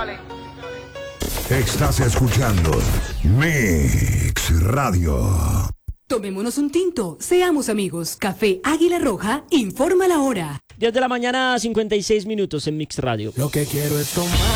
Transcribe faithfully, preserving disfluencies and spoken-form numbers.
Estás escuchando Mix Radio. Tomémonos un tinto, seamos amigos. Café Águila Roja informa la hora. diez de la mañana, cincuenta y seis minutos en Mix Radio. Lo que quiero es tomar.